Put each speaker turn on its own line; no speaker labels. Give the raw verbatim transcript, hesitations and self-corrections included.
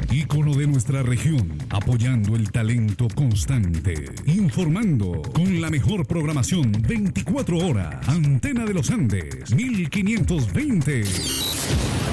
ícono de nuestra región, apoyando el talento constante, informando con la mejor programación veinticuatro horas. Antena de los Andes, mil quinientos veinte.